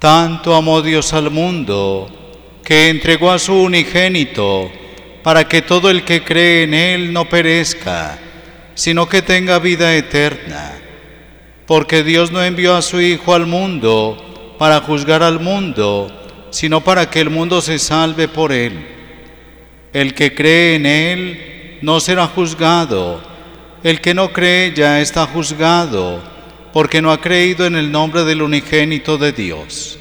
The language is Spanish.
Tanto amó Dios al mundo, que entregó a su unigénito, para que todo el que cree en Él no perezca, sino que tenga vida eterna. Porque Dios no envió a su Hijo al mundo para juzgar al mundo, sino para que el mundo se salve por Él. El que cree en Él no será juzgado. El que no cree ya está juzgado, porque no ha creído en el nombre del unigénito de Dios.